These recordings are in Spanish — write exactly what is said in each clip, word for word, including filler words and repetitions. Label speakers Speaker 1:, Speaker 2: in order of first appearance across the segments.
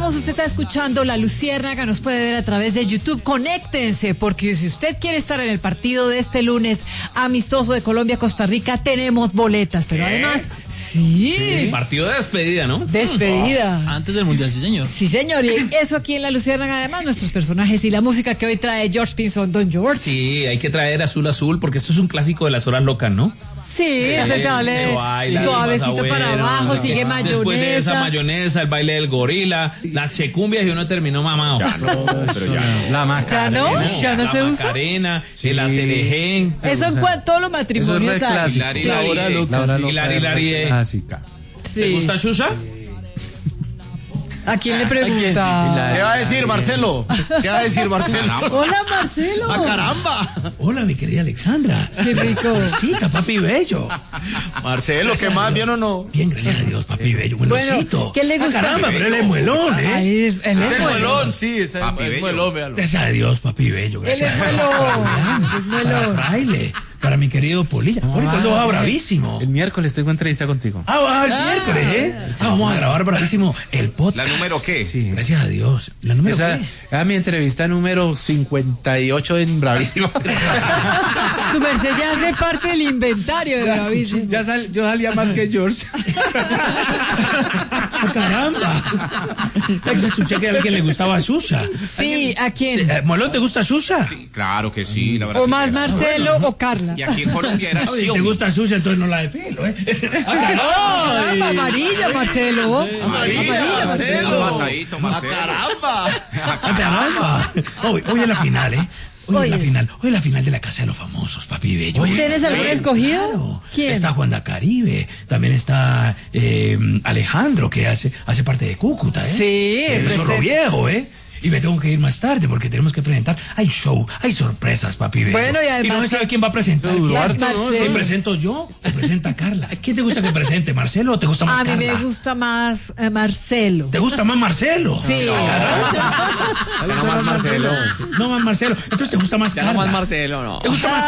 Speaker 1: recordamos, usted está escuchando La Luciérnaga, nos puede ver a través de YouTube. Conéctense, porque si usted quiere estar en el partido de este lunes amistoso de Colombia-Costa Rica, tenemos boletas. Pero
Speaker 2: ¿Qué?
Speaker 1: además, sí.
Speaker 2: sí. Partido de despedida, ¿no?
Speaker 1: Despedida.
Speaker 3: Oh, antes del Mundial, sí, señor.
Speaker 1: Sí, señor. Y eso aquí en La Luciérnaga, además, nuestros personajes y la música que hoy trae George Pinzón. Don George.
Speaker 2: Sí, hay que traer Azul Azul, porque esto es un clásico de las horas locas, ¿no?
Speaker 1: Sí, ese sale
Speaker 2: baila,
Speaker 1: suavecito
Speaker 2: bueno,
Speaker 1: para abajo,
Speaker 2: no,
Speaker 1: sigue
Speaker 2: no,
Speaker 1: mayonesa.
Speaker 2: Después de esa mayonesa, el baile del gorila, las checumbias y uno terminó mamado.
Speaker 4: Ya no, pero ya no.
Speaker 2: La
Speaker 1: Macarena. ¿Ya no? ¿Ya no
Speaker 2: la
Speaker 1: se usa?
Speaker 2: Macarena, sí. El acerején.
Speaker 1: Eso en cuanto todos los matrimonios hay.
Speaker 2: Hilari, la hora loca. Hilari, Hilari.
Speaker 5: Clásica.
Speaker 1: Sí.
Speaker 2: ¿Te gusta Xuxa?
Speaker 1: ¿A quién le pregunta?
Speaker 4: ¿Qué va a decir Marcelo? ¿Qué va a decir Marcelo?
Speaker 1: Hola, Marcelo.
Speaker 4: ¡Ah, caramba!
Speaker 2: Hola, mi querida Alexandra.
Speaker 1: Qué rico.
Speaker 2: Besita, papi bello.
Speaker 4: Marcelo, ¿qué más? ¿Bien o no?
Speaker 2: Bien, gracias a Dios, papi bello. Buenosito.
Speaker 1: Bueno, ¿qué le gusta?
Speaker 2: Ah, caramba, pero él es muelón, ¿eh?
Speaker 1: Ay, es, él es
Speaker 4: Es
Speaker 1: muelón.
Speaker 4: muelón, sí, es,
Speaker 2: Papi
Speaker 4: es
Speaker 2: bello.
Speaker 4: muelón, véalo.
Speaker 2: Gracias a Dios, papi bello.
Speaker 1: Él
Speaker 2: Gracias
Speaker 1: es
Speaker 2: a Dios.
Speaker 1: muelón. Es
Speaker 2: Para
Speaker 1: muelón.
Speaker 2: Fraile, para mi querido Polilla. Poli, ¿cuándo va bravísimo?
Speaker 5: El miércoles tengo entrevista contigo.
Speaker 2: Ah, va el miércoles, ¿eh? Ah, vamos a grabar bravísimo el podcast.
Speaker 4: ¿La número qué?
Speaker 5: Sí.
Speaker 2: Gracias a Dios. ¿La número
Speaker 5: Esa,
Speaker 2: qué?
Speaker 5: era mi entrevista número cincuenta y ocho en Bravísimo.
Speaker 1: Su merced ya hace parte del inventario de Bravísimo.
Speaker 5: Ya sal, yo salía más que George.
Speaker 2: ¡Ah, caramba! Escuché que a alguien le gustaba Xuxa.
Speaker 1: Sí, ¿a quién?
Speaker 2: Eh, ¿Molón te gusta Xuxa?
Speaker 4: Sí, claro que sí, la verdad.
Speaker 1: O
Speaker 4: sí
Speaker 1: más
Speaker 4: que era.
Speaker 1: Marcelo o Carla.
Speaker 4: Y aquí en Colombia era
Speaker 2: Si te
Speaker 4: Xiaomi.
Speaker 2: gusta Xuxa, entonces no la de pelo, ¿eh? ¡Ah,
Speaker 1: Ah,
Speaker 2: caramba!
Speaker 1: amarilla, Marcelo.
Speaker 4: Amarilla,
Speaker 1: Amarilla,
Speaker 4: Marcelo.
Speaker 1: Marcelo.
Speaker 4: Pasadito, Marcelo.
Speaker 2: ¡Ah, caramba! Hoy, hoy es la final, ¿eh? Hoy
Speaker 1: Hoy
Speaker 2: es la
Speaker 1: es.
Speaker 2: final. Hoy es la final de la Casa de los Famosos, papi bello.
Speaker 1: ¿Tienes algún
Speaker 2: Sí,
Speaker 1: escogido?
Speaker 2: claro.
Speaker 1: ¿Quién?
Speaker 2: Está Juan Caribe, también está eh, Alejandro, que hace, hace parte de Cúcuta, ¿eh?
Speaker 1: Sí,
Speaker 2: El
Speaker 1: presente.
Speaker 2: Zorro Viejo, ¿eh? Y me tengo que ir más tarde porque tenemos que presentar. Hay show, hay sorpresas, papi bello.
Speaker 1: Bueno, y además
Speaker 2: no se sabe quién va a presentar.
Speaker 1: Duro,
Speaker 2: ¿Quién?
Speaker 1: harto, ¿no?
Speaker 2: Si
Speaker 1: Sí.
Speaker 2: presento yo, o presenta Carla. ¿Quién te gusta que presente, Marcelo o te gusta más
Speaker 1: A mí
Speaker 2: Carla?
Speaker 1: me gusta más eh, Marcelo.
Speaker 2: ¿Te gusta más Marcelo?
Speaker 1: Sí.
Speaker 4: No más Marcelo.
Speaker 2: No más Marcelo. Entonces te gusta más
Speaker 4: Ya
Speaker 2: Carla.
Speaker 4: no más Marcelo, no.
Speaker 2: ¿Te gusta más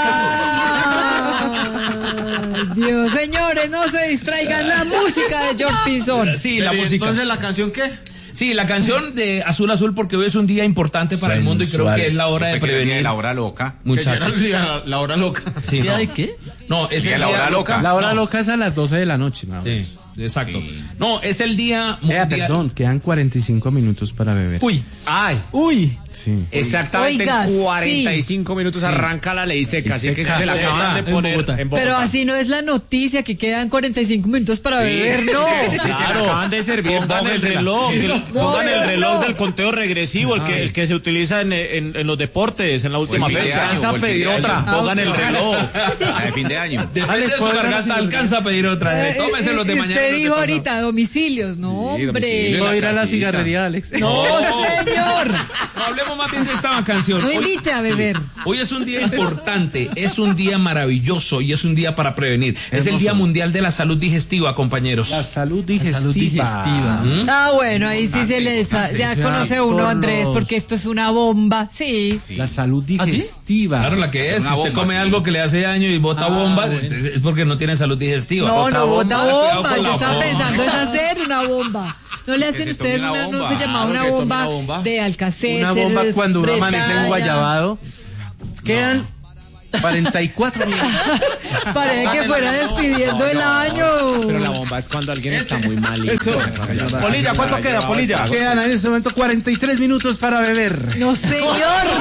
Speaker 2: Carla?
Speaker 1: Ay, Dios, señores, no se distraigan la música de George Pinzón.
Speaker 2: Sí, la
Speaker 4: Pero, ¿y
Speaker 2: música.
Speaker 4: entonces la canción qué?
Speaker 2: Sí, la canción de Azul Azul, porque hoy es un día importante para el mundo y creo que es la hora de prevenir.
Speaker 4: La hora loca.
Speaker 2: Muchachos.
Speaker 4: Que ya era la, la hora loca.
Speaker 2: Sí,
Speaker 3: ¿Día
Speaker 2: no.
Speaker 3: de qué?
Speaker 2: No, es
Speaker 4: Día
Speaker 2: el
Speaker 4: de la
Speaker 2: día
Speaker 4: hora loca.
Speaker 5: La hora
Speaker 2: No.
Speaker 5: loca es a las doce de la noche, ¿no?
Speaker 2: Sí, exacto.
Speaker 4: Sí.
Speaker 2: No, es el día
Speaker 5: Eh,
Speaker 2: mundial.
Speaker 5: perdón, quedan cuarenta y cinco minutos para beber.
Speaker 3: Uy,
Speaker 4: Ay,
Speaker 3: uy.
Speaker 5: Sí.
Speaker 4: exactamente
Speaker 1: Oiga,
Speaker 4: en cuarenta y cinco minutos arranca la ley seca, así que se la acaban de
Speaker 3: En
Speaker 4: poner
Speaker 3: Bogotá.
Speaker 4: en Bogotá.
Speaker 1: Pero así no es la noticia, que quedan cuarenta y cinco minutos para beber, no.
Speaker 4: Claro, acaban de servir, pongan el reloj, que lo- pongan el reloj del conteo regresivo, el que, el que se utiliza en, en, en los deportes, en la última
Speaker 6: fin de
Speaker 4: fecha.
Speaker 6: año,
Speaker 4: Alcanza
Speaker 6: o
Speaker 4: a
Speaker 6: el fin
Speaker 4: pedir
Speaker 6: de
Speaker 4: otra,
Speaker 6: año.
Speaker 4: pongan el reloj.
Speaker 6: La de fin de año.
Speaker 2: Depende de su garganta, alcanza a pedir otra.
Speaker 1: Eh,
Speaker 2: Tómese los de
Speaker 1: eh,
Speaker 2: mañana.
Speaker 1: Usted
Speaker 2: los de
Speaker 1: dijo
Speaker 2: pasado.
Speaker 1: ahorita domicilios, no, hombre.
Speaker 6: domicilio.
Speaker 5: Voy a ir a la
Speaker 6: casita.
Speaker 5: cigarrería, Alex.
Speaker 1: No, señor.
Speaker 2: No, hablemos más bien de esta canción.
Speaker 1: No
Speaker 2: Hoy-
Speaker 1: invite a beber.
Speaker 2: Hoy es un día importante, es un día maravilloso y es un día para prevenir. Es el Día Mundial de la Salud Digestiva, compañeros.
Speaker 5: La salud digestiva.
Speaker 3: Salud digestiva.
Speaker 1: Ah, bueno, ahí sí se le sa- ya conoce uno, Andrés, porque esto es una bomba. Sí.
Speaker 5: La salud
Speaker 3: ¿Ah, sí?
Speaker 5: digestiva.
Speaker 2: Claro, la que es. Si
Speaker 6: una
Speaker 2: usted
Speaker 6: bomba,
Speaker 2: come
Speaker 6: sí.
Speaker 2: algo que le hace daño y bota bombas,
Speaker 3: bueno.
Speaker 2: es es porque no tiene salud digestiva.
Speaker 1: No,
Speaker 2: Bota
Speaker 1: no, bota
Speaker 2: cuidado
Speaker 1: bomba.
Speaker 2: con
Speaker 1: Yo
Speaker 2: la
Speaker 1: estaba
Speaker 2: bomba.
Speaker 1: pensando en hacer una bomba. ¿No le hacen
Speaker 6: se
Speaker 1: ustedes
Speaker 6: tome
Speaker 1: una,
Speaker 6: una
Speaker 1: no se
Speaker 6: bomba.
Speaker 1: llamaba
Speaker 4: Claro,
Speaker 1: una
Speaker 4: que tome
Speaker 1: bomba,
Speaker 4: una bomba.
Speaker 1: de Alcacer?
Speaker 5: Una bomba cuando uno amanece en Guayabado. Quedan cuarenta y cuatro minutos.
Speaker 1: Parece que fuera despidiendo el año.
Speaker 4: Pero la bomba es cuando alguien está muy malito. Polilla, ¿cuánto queda, Polilla?
Speaker 5: Quedan en este momento cuarenta y tres minutos para beber.
Speaker 1: No, señor.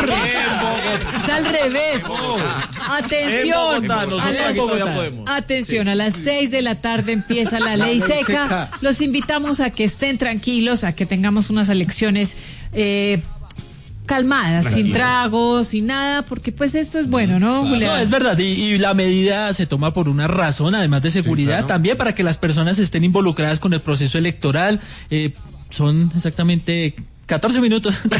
Speaker 1: Es al revés. Atención.
Speaker 4: En Bogotá,
Speaker 1: A
Speaker 4: nosotros
Speaker 1: las-
Speaker 4: en Bogotá podemos.
Speaker 1: Atención, a las seis de la tarde empieza la ley seca.
Speaker 5: seca.
Speaker 1: Los invitamos a que estén tranquilos, a que tengamos unas elecciones eh, calmadas, sin tragos, sin nada, porque pues esto es bueno, ¿no, Julián?
Speaker 3: No, es verdad, y, y la medida se toma por una razón, además de seguridad, también para que las personas estén involucradas con el proceso electoral. Eh, son exactamente catorce minutos.
Speaker 4: ¡Qué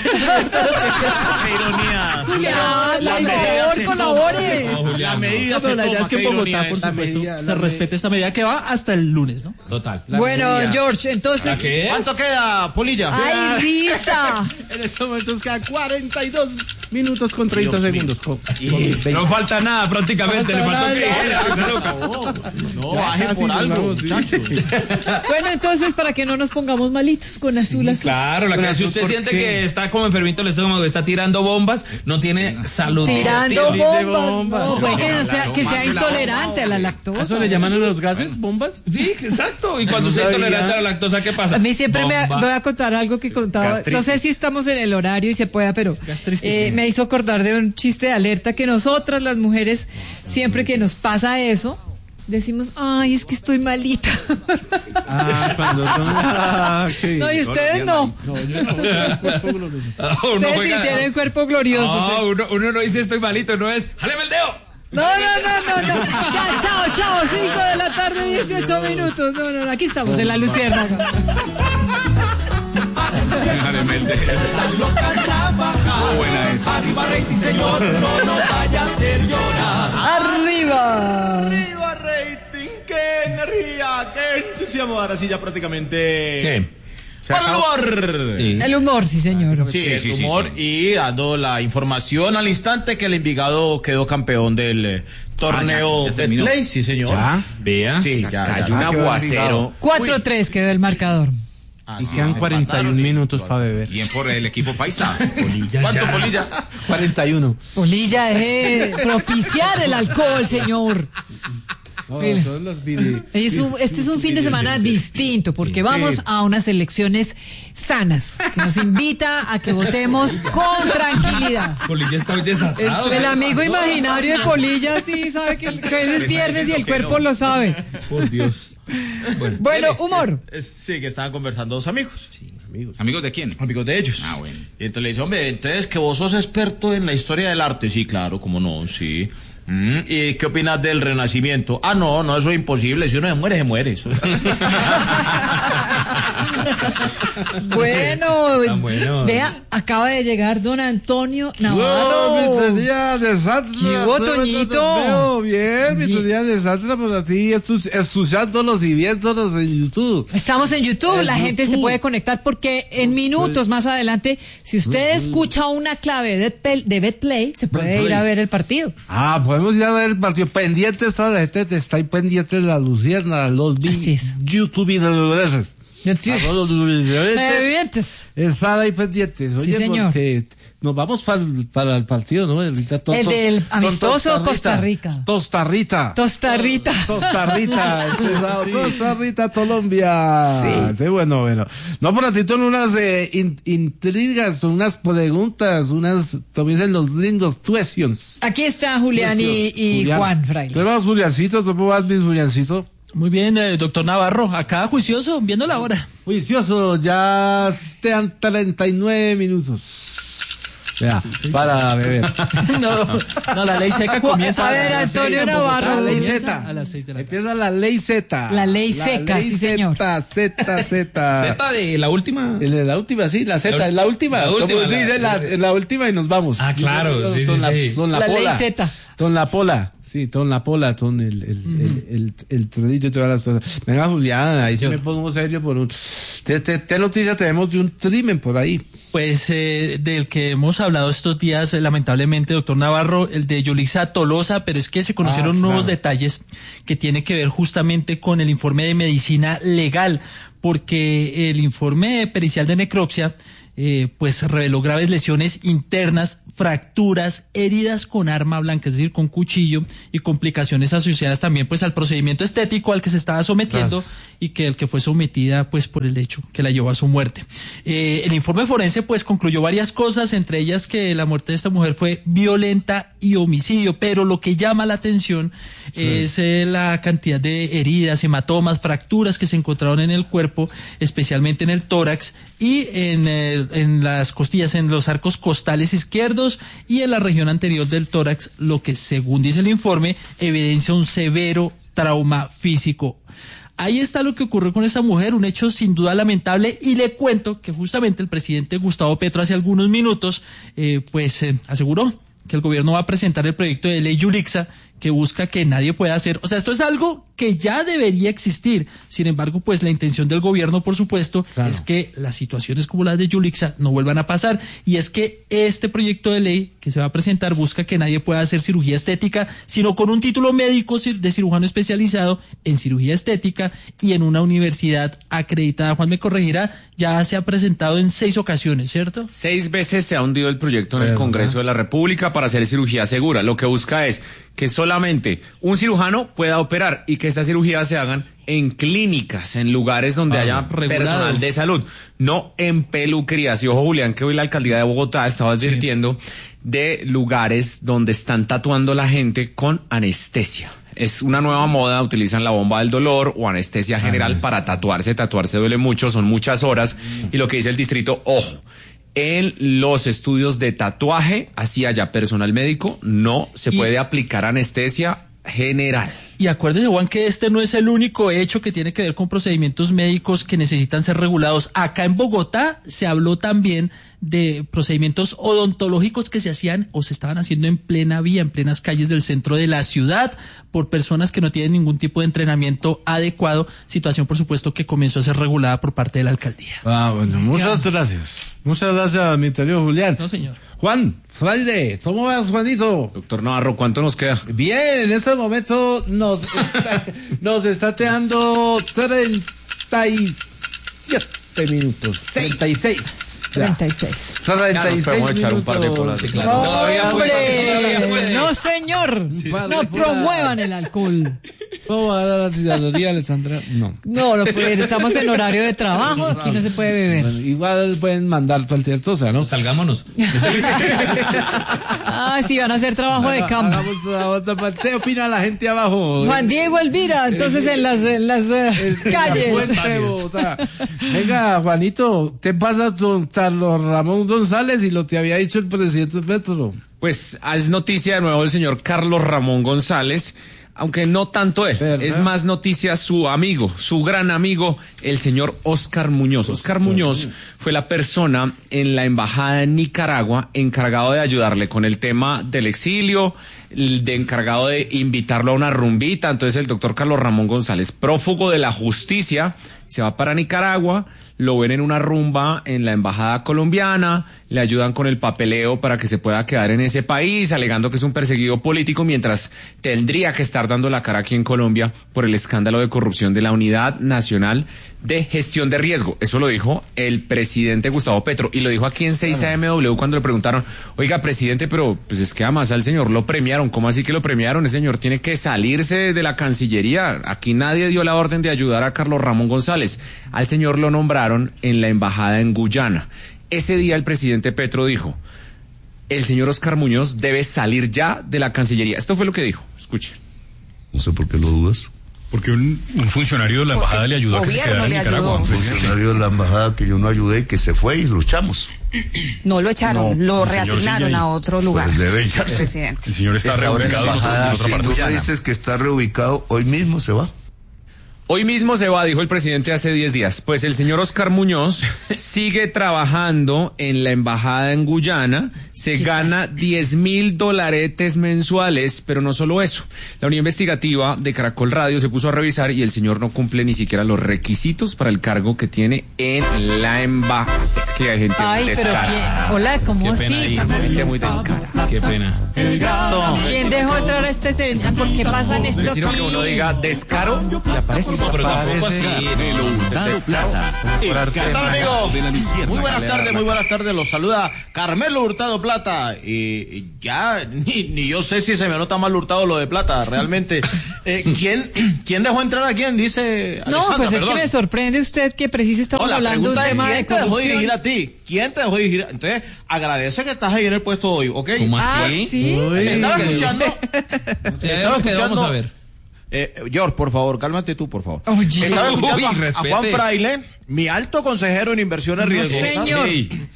Speaker 4: ironía!
Speaker 1: Julián,
Speaker 4: La
Speaker 1: por
Speaker 4: medida
Speaker 1: favor,
Speaker 4: se
Speaker 1: colabore.
Speaker 4: toma. La medida
Speaker 3: No, pero
Speaker 4: se
Speaker 3: la idea
Speaker 4: toma,
Speaker 3: es que en
Speaker 4: qué
Speaker 3: Bogotá,
Speaker 4: ironía
Speaker 3: por
Speaker 4: es.
Speaker 3: supuesto,
Speaker 5: medida,
Speaker 3: se
Speaker 5: la
Speaker 3: respete esta medida que va hasta el lunes, ¿no?
Speaker 2: Total.
Speaker 1: Bueno, George, entonces...
Speaker 2: ¿La qué es?
Speaker 4: ¿Cuánto queda, Polilla?
Speaker 1: ¡Ay, risa!
Speaker 5: En estos momentos quedan cuarenta y dos minutos con treinta segundos. Con,
Speaker 2: y con no falta nada prácticamente, le faltó que
Speaker 4: no, no, baje por algo, muchachos.
Speaker 1: Bueno, entonces, para que no nos pongamos malitos con azul
Speaker 2: sí,
Speaker 1: azul.
Speaker 2: Claro, la que si usted siente que está como enfermito el estómago, está tirando bombas, no tiene salud.
Speaker 1: Tirando bombas.
Speaker 5: bombas.
Speaker 1: No,
Speaker 5: No,
Speaker 1: que,
Speaker 5: no,
Speaker 1: sea,
Speaker 5: no,
Speaker 1: que
Speaker 5: no,
Speaker 1: sea
Speaker 5: no,
Speaker 1: intolerante
Speaker 5: no,
Speaker 1: a la lactosa.
Speaker 5: ¿Eso le llaman a los gases? ¿Bombas?
Speaker 2: Sí, exacto. Y cuando usted es intolerante a la lactosa, ¿qué pasa?
Speaker 1: A mí siempre me
Speaker 2: Bomba.
Speaker 1: voy a contar algo que contaba.
Speaker 4: Gastritis.
Speaker 1: No sé si estamos en el horario y se pueda, pero eh, me hizo acordar de un chiste de alerta que nosotras, las mujeres, siempre que nos pasa eso, decimos, ay, es que estoy malita.
Speaker 5: Ah, cuando son... Ah, qué bien.
Speaker 1: No, y ustedes no.
Speaker 5: No, yo no. Cuerpo glorioso.
Speaker 2: Ah, uno
Speaker 1: Ustedes sí
Speaker 2: juega-
Speaker 1: tienen cuerpo glorioso.
Speaker 2: Ah,
Speaker 1: sí.
Speaker 2: uno, uno no dice estoy malito, no es, ¡jáleme el dedo!
Speaker 1: No, no, no, no, no. Ya, chao, chao. cinco de la tarde, dieciocho minutos. No, no, no. Aquí estamos en la Luciérnaga.
Speaker 2: ¡Jáleme el dedo!
Speaker 6: Buena es. Arriba rating, señor, no nos vaya a hacer llorar.
Speaker 1: Arriba.
Speaker 4: Arriba rating, qué energía, qué entusiasmo. Ahora sí ya prácticamente.
Speaker 2: ¿Qué?
Speaker 4: Para el humor.
Speaker 2: Sí.
Speaker 1: El humor, sí, señor.
Speaker 4: Sí,
Speaker 2: Sí,
Speaker 4: el
Speaker 2: sí, sí,
Speaker 4: humor
Speaker 2: sí.
Speaker 4: y dando la información al instante que el Envigado quedó campeón del eh, torneo
Speaker 2: Ah, ya, ya terminó.
Speaker 4: Betplay, sí señor.
Speaker 5: ¿Ya?
Speaker 2: Vea.
Speaker 4: Sí, ya,
Speaker 5: Cayó
Speaker 4: ya.
Speaker 5: un aguacero.
Speaker 1: cuatro tres quedó el marcador.
Speaker 5: Y quedan cuarenta y un minutos para beber.
Speaker 6: Bien por el equipo paisa.
Speaker 4: ¿Cuánto, Polilla?
Speaker 5: cuarenta y uno.
Speaker 1: Polilla, deje de propiciar el alcohol, señor.
Speaker 5: No,
Speaker 1: Mire.
Speaker 5: son los vide-
Speaker 1: Es un- este es un fin de semana distinto porque vamos a unas elecciones sanas que nos invita a que votemos con tranquilidad.
Speaker 2: Polilla está muy desatado.
Speaker 1: El amigo imaginario de Polilla sí sabe que, que es viernes y el cuerpo lo sabe.
Speaker 2: Por Dios. Bueno,
Speaker 1: Bueno, humor.
Speaker 4: Es- sí, que estaban conversando dos amigos.
Speaker 6: ¿Amigos de quién?
Speaker 4: Amigos de ellos.
Speaker 6: Ah, bueno.
Speaker 4: Y entonces le dice, hombre, entonces que vos sos experto en la historia del arte. Sí, claro, cómo no, sí. Mm, ¿y qué opinas del Renacimiento? Ah, no, no, eso es imposible. Si uno se muere, se muere. Eso.
Speaker 1: Bueno,
Speaker 2: Tan bueno.
Speaker 1: vea, acaba de llegar don Antonio
Speaker 5: ¡Wow,
Speaker 1: Navarro.
Speaker 5: mi día de Santa!
Speaker 1: ¿Qué hubo, Toñito?
Speaker 5: Veo bien, mi
Speaker 1: Bien.
Speaker 5: día de Santa, pues a ti estu- escuchándolos y viéndolos en YouTube.
Speaker 1: Estamos en YouTube,
Speaker 5: En
Speaker 1: la gente se
Speaker 5: YouTube.
Speaker 1: puede conectar porque en minutos más adelante, si usted escucha una clave de Bet- de BetPlay, se puede ir a ver el partido.
Speaker 5: Ah, podemos ir a ver el partido. Pendientes, toda la gente está ahí pendiente de la Lucierna, los vi-
Speaker 1: Así es.
Speaker 5: YouTube y los
Speaker 1: Yo estoy-
Speaker 5: a todos los videojuegos.
Speaker 1: Evidentes.
Speaker 5: Están ahí pendientes. Oye,
Speaker 1: señor.
Speaker 5: porque nos vamos para, para el partido, ¿no? Ahorita to-
Speaker 1: El
Speaker 5: to-
Speaker 1: del
Speaker 5: to-
Speaker 1: amistoso Costa Rica.
Speaker 5: Costa Rica.
Speaker 1: Costa Rica.
Speaker 5: Costa Rica, empezado, Costa Rica, Colombia.
Speaker 1: Sí.
Speaker 5: Sí, bueno, bueno. No, por ratito en unas eh, in- intrigas, unas preguntas, unas, como dicen los lindos, questions.
Speaker 1: Aquí está Julián y, y
Speaker 5: Julián.
Speaker 1: Juan Fraile.
Speaker 5: Tenemos Juliancito, ¿cómo vas, mi Juliancito?
Speaker 3: Muy bien, eh, doctor Navarro, acá juicioso, viendo la hora.
Speaker 5: Juicioso, ya están treinta y nueve minutos. Vea, para beber.
Speaker 3: no, no, la ley seca comienza
Speaker 1: A ver,
Speaker 3: las
Speaker 1: Antonio
Speaker 3: seis en
Speaker 1: Navarro.
Speaker 3: Bogotá,
Speaker 5: La ley
Speaker 3: comienza
Speaker 5: Z.
Speaker 3: A las seis de la tarde.
Speaker 5: Empieza la ley Z.
Speaker 1: La ley seca,
Speaker 5: ley
Speaker 1: sí, señor.
Speaker 5: Z, Z, Z.
Speaker 2: Z de la última.
Speaker 5: El de la última, sí, la Z,
Speaker 2: La-
Speaker 5: es la última.
Speaker 2: la
Speaker 5: Como
Speaker 2: última,
Speaker 5: se
Speaker 2: la-
Speaker 5: dice, la, la última y nos vamos.
Speaker 2: Ah, claro, sí,
Speaker 5: Ton
Speaker 2: sí,
Speaker 5: la,
Speaker 2: sí.
Speaker 5: ton la
Speaker 1: La ley
Speaker 5: pola.
Speaker 1: Z.
Speaker 5: Ton la pola. Sí, ton la pola, ton el, el, el, el, el trenito y todas las cosas. Venga, Julián, ahí sí
Speaker 2: Yo.
Speaker 5: me pongo serio por un... ¿Qué te, te noticia tenemos de un crimen por ahí?
Speaker 3: Pues eh, del que hemos hablado estos días, eh, lamentablemente, doctor Navarro, el de Yulisa Tolosa, pero es que se conocieron
Speaker 5: Ah,
Speaker 3: nuevos
Speaker 5: claro.
Speaker 3: detalles que tienen que ver justamente con el informe de medicina legal, porque el informe pericial de necropsia eh, pues reveló graves lesiones internas, fracturas, heridas con arma blanca, es decir, con cuchillo, y complicaciones asociadas también pues al procedimiento estético al que se estaba sometiendo y que el que fue sometida pues por el hecho que la llevó a su muerte. Eh, el informe forense pues concluyó varias cosas, entre ellas que la muerte de esta mujer fue violenta y homicidio, pero lo que llama la atención es eh, la cantidad de heridas, hematomas, fracturas que se encontraron en el cuerpo, especialmente en el tórax y en, eh, en las costillas, en los arcos costales izquierdos y en la región anterior del tórax, lo que según dice el informe evidencia un severo trauma físico. Ahí está lo que ocurrió con esta mujer, un hecho sin duda lamentable, y le cuento que justamente el presidente Gustavo Petro hace algunos minutos eh, pues eh, aseguró que el gobierno va a presentar el proyecto de ley Yulixa, que busca que nadie pueda hacer. O sea, esto es algo que ya debería existir. Sin embargo, pues la intención del gobierno, por supuesto, claro, es que las situaciones como las de Yulixa no vuelvan a pasar. Y es que este proyecto de ley que se va a presentar busca que nadie pueda hacer cirugía estética, sino con un título médico de cirujano especializado en cirugía estética y en una universidad acreditada. Juan me corregirá, ya se ha presentado en seis ocasiones, ¿cierto?
Speaker 7: Seis veces se ha hundido el proyecto en el Congreso de la República para hacer cirugía segura. Lo que busca es que solamente un cirujano pueda operar y que estas cirugías se hagan en clínicas, en lugares donde ah, haya regulado. Personal de salud, no en peluquerías. Y ojo, Julián, que hoy la alcaldía de Bogotá estaba advirtiendo sí. de lugares donde están tatuando a la gente con anestesia. Es una nueva moda, utilizan la bomba del dolor o anestesia general ah, para tatuarse. Tatuarse duele mucho, son muchas horas. Y lo que dice el distrito, ojo, en los estudios de tatuaje, así haya personal médico, no se puede y, aplicar anestesia general.
Speaker 3: Y acuérdese, Juan, que este no es el único hecho que tiene que ver con procedimientos médicos que necesitan ser regulados. Acá en Bogotá se habló también de procedimientos odontológicos que se hacían o se estaban haciendo en plena vía, en plenas calles del centro de la ciudad, por personas que no tienen ningún tipo de entrenamiento adecuado, situación, por supuesto, que comenzó a ser regulada por parte de la alcaldía.
Speaker 5: Ah, bueno, muchas gracias. Muchas gracias, mi querido Julián.
Speaker 3: No, señor.
Speaker 5: Juan, Fraile, ¿cómo vas, Juanito?
Speaker 7: Doctor Navarro, ¿cuánto nos queda?
Speaker 5: Bien, en este momento nos está, nos está teando treinta y siete minutos. treinta y seis.
Speaker 1: treinta y seis.
Speaker 5: treinta y seis
Speaker 7: podemos echar un par de polas.
Speaker 1: Claro. No, todavía puede, puede. No, señor. Sí. No promuevan el alcohol.
Speaker 5: ¿Cómo va a dar la ciudadanía, Alessandra? No.
Speaker 1: No, no puede. Estamos en horario de trabajo. Aquí no se puede beber.
Speaker 5: Bueno, igual pueden mandar cualquier cosa, ¿no?
Speaker 2: Salgámonos.
Speaker 1: Ah, sí, van a hacer trabajo de campo.
Speaker 5: Hagamos trabajo. ¿Qué opina la gente abajo?
Speaker 1: Juan Diego Elvira, entonces en las, en las uh, calles.
Speaker 5: Venga, Juanito, ¿qué pasa con Carlos Ramón González y lo que había dicho el presidente Petro?
Speaker 7: Pues es noticia de nuevo el señor Carlos Ramón González, aunque no tanto él, ¿verdad? Es más noticia su amigo, su gran amigo, el señor Oscar Muñoz. Oscar Muñoz fue la persona en la embajada en Nicaragua encargado de ayudarle con el tema del exilio, de encargado de invitarlo a una rumbita. Entonces el doctor Carlos Ramón González, prófugo de la justicia, se va para Nicaragua, lo ven en una rumba en la embajada colombiana, le ayudan con el papeleo para que se pueda quedar en ese país, alegando que es un perseguido político, mientras tendría que estar dando la cara aquí en Colombia por el escándalo de corrupción de la Unidad Nacional de Gestión de Riesgo. Eso lo dijo el presidente Gustavo Petro, y lo dijo aquí en seis A M W cuando le preguntaron, oiga, presidente, pero pues es que además al señor lo premiaron. ¿Cómo así que lo premiaron? El señor tiene que salirse de la Cancillería. Aquí nadie dio la orden de ayudar a Carlos Ramón González. Al señor lo nombraron en la embajada en Guyana. Ese día el presidente Petro dijo, el señor Oscar Muñoz debe salir ya de la Cancillería. Esto fue lo que dijo. Escuche.
Speaker 8: No sé por qué lo dudas.
Speaker 9: Porque un, un funcionario de la embajada le ayudó a que se quedara en Nicaragua.
Speaker 8: Un funcionario de la embajada que yo no ayudé, que se fue y luchamos.
Speaker 10: No lo echaron, no, lo reasignaron a otro lugar.
Speaker 8: Pues debe
Speaker 10: el presidente.
Speaker 9: El señor está, está reubicado en, embajada, en otra
Speaker 8: si
Speaker 9: parte.
Speaker 8: Tú me dices que está reubicado, hoy mismo se va.
Speaker 7: Hoy mismo se va, dijo el presidente hace diez días. Pues el señor Oscar Muñoz sigue trabajando en la embajada en Guyana, se gana diez mil dolaretes mensuales, pero no solo eso. La unidad investigativa de Caracol Radio se puso a revisar y el señor no cumple ni siquiera los requisitos para el cargo que tiene en la embajada. Es que hay gente
Speaker 1: Ay,
Speaker 7: muy
Speaker 1: pero
Speaker 7: descarada.
Speaker 1: ¿quién? Hola, ¿cómo así?
Speaker 7: Hay gente muy descarada.
Speaker 2: Qué pena.
Speaker 1: ¿Quién dejó entrar a este centro? ¿Por qué pasan esto aquí?
Speaker 7: Decir que uno diga descaro, le aparece.
Speaker 2: No, pero tampoco así.
Speaker 4: De lo Hurtado Plata. ¿Qué tal, amigos? Muy buenas tardes, muy buenas tardes. Los saluda Carmelo Hurtado Plata. Y ya ni, ni yo sé si se me nota mal Hurtado lo de Plata, realmente. Eh, ¿quién, ¿Quién dejó entrar a quién? Dice Alexandra,
Speaker 1: No, pues es
Speaker 4: perdón.
Speaker 1: que me sorprende usted que preciso estamos
Speaker 4: no,
Speaker 1: hablando de un tema de corrupción.
Speaker 4: ¿Quién te dejó dirigir a ti? ¿Quién te dejó dirigir? Entonces, agradece que estás ahí en el puesto hoy, ¿ok?
Speaker 2: ¿Cómo así?
Speaker 1: Ah, ¿sí?
Speaker 5: Uy.
Speaker 4: Estaba escuchando. Estaba escuchando.
Speaker 2: Vamos a ver.
Speaker 4: Eh, George, por favor, cálmate tú, por favor.
Speaker 1: Oye.
Speaker 4: Estaba escuchando a,
Speaker 2: Uy,
Speaker 4: a Juan Fraile, mi alto consejero en inversiones
Speaker 1: No,
Speaker 4: riesgosas.
Speaker 1: señor.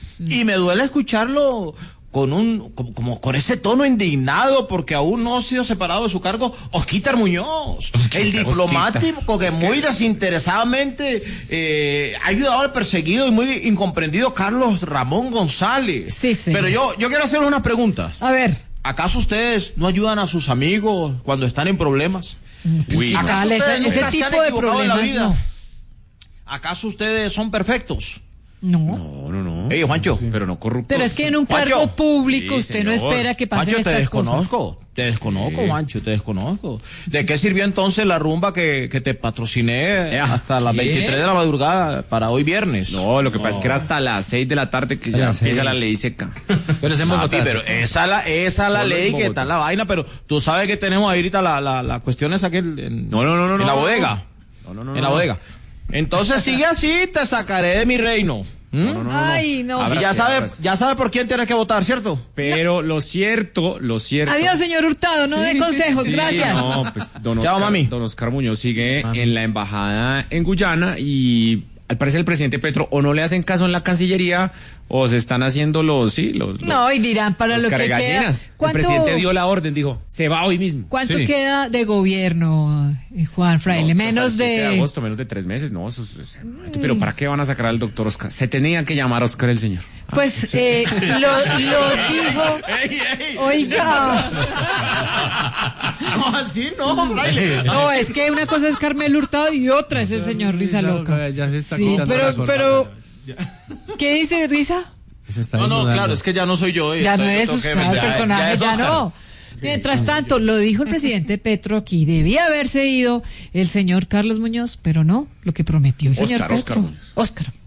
Speaker 4: Y me duele escucharlo con un, como, como con ese tono indignado, porque aún no ha sido separado de su cargo Osquitar Muñoz, Osquitar, el diplomático Osquitar. que muy desinteresadamente eh, ha ayudado al perseguido y muy incomprendido Carlos Ramón González.
Speaker 1: Sí, sí.
Speaker 4: Pero yo, yo quiero hacer unas preguntas.
Speaker 1: A ver.
Speaker 4: ¿Acaso ustedes no ayudan a sus amigos cuando están en problemas?
Speaker 1: Uy, acá ese, ese
Speaker 4: nunca
Speaker 1: tipo
Speaker 4: se han
Speaker 1: de
Speaker 4: equivocado en la
Speaker 1: problemas
Speaker 4: vida?
Speaker 1: no.
Speaker 4: ¿Acaso ustedes son perfectos?
Speaker 1: No.
Speaker 7: No, no, no.
Speaker 4: Ey, Juancho.
Speaker 7: Pero no corruptos.
Speaker 1: Pero es que en un cargo
Speaker 4: Juancho.
Speaker 1: público
Speaker 7: Sí,
Speaker 1: usted no
Speaker 7: señor.
Speaker 1: espera que pasen
Speaker 4: Juancho, te
Speaker 1: estas cosas.
Speaker 4: desconozco, te desconozco,
Speaker 7: Sí.
Speaker 4: Juancho, te desconozco. ¿De qué sirvió entonces la rumba que, que te patrociné
Speaker 7: Eh,
Speaker 4: hasta las
Speaker 7: ¿qué?
Speaker 4: veintitrés de la madrugada para hoy viernes?
Speaker 7: No, lo que pasa es que era hasta las seis de la tarde que ya
Speaker 5: las
Speaker 7: empieza
Speaker 5: seis.
Speaker 7: la ley seca.
Speaker 5: Pero es en
Speaker 4: Papi,
Speaker 5: Bogotá.
Speaker 4: pero esa la, esa la
Speaker 7: Solo en
Speaker 4: ley que
Speaker 7: Bogotá.
Speaker 4: está en la vaina, pero tú sabes que tenemos ahorita la, la, la cuestión esa que en,
Speaker 7: No, no, no, no,
Speaker 4: en la
Speaker 7: no,
Speaker 4: bodega.
Speaker 7: No, no, no.
Speaker 4: En
Speaker 7: no.
Speaker 4: la bodega. Entonces sigue así, te sacaré de mi reino. ¿Mm?
Speaker 7: No, no, no, no.
Speaker 1: Ay, no.
Speaker 7: Abra-
Speaker 4: Y ya
Speaker 7: Abrace,
Speaker 4: sabes,
Speaker 7: abrace.
Speaker 4: ya sabes por quién tienes que votar, ¿cierto?
Speaker 7: Pero lo cierto, lo cierto.
Speaker 1: Adiós, señor Hurtado, no dé consejos,
Speaker 7: Sí,
Speaker 1: gracias.
Speaker 7: No, pues don
Speaker 4: Chao,
Speaker 7: Oscar,
Speaker 4: mami.
Speaker 7: don Oscar Muñoz sigue en la embajada en Guyana y al parecer el presidente Petro o no le hacen caso en la Cancillería o se están haciendo los, sí, los, los,
Speaker 1: No, y dirán para
Speaker 7: los
Speaker 1: lo que queda.
Speaker 7: cargallinas. El
Speaker 1: ¿Cuánto,
Speaker 7: presidente dio la orden, dijo, se va hoy mismo.
Speaker 1: ¿cuánto
Speaker 7: Sí.
Speaker 1: queda de gobierno, eh, Juan Fraile?
Speaker 7: No,
Speaker 1: Menos
Speaker 7: hasta el siete
Speaker 1: de...
Speaker 7: de agosto, menos de tres meses, no, eso es- es- pero ¿para qué van a sacar al doctor Oscar? Se tenía que llamar Oscar el señor.
Speaker 1: Pues eh, lo, lo dijo... Oiga...
Speaker 4: No, así no, fraile.
Speaker 1: No, es que una cosa es Carmelo Hurtado y otra es el señor Risa Loca.
Speaker 5: Ya se está
Speaker 1: Sí,
Speaker 5: quitando
Speaker 1: pero,
Speaker 5: la corbata.
Speaker 1: pero... ¿Qué dice Risa?
Speaker 5: Se está
Speaker 4: No, no,
Speaker 5: desnudando.
Speaker 4: claro, es que ya no soy yo. eh,
Speaker 1: Ya no
Speaker 4: yo
Speaker 1: es
Speaker 4: tengo que
Speaker 1: usted el
Speaker 4: vender.
Speaker 1: personaje,
Speaker 4: es
Speaker 1: ya
Speaker 4: Oscar.
Speaker 1: no. Mientras tanto, lo dijo el presidente Petro aquí, debía haberse ido el señor Carlos Muñoz, pero no, lo que prometió el señor
Speaker 7: Oscar, Oscar
Speaker 1: Petro.
Speaker 7: Muñoz.
Speaker 1: Oscar.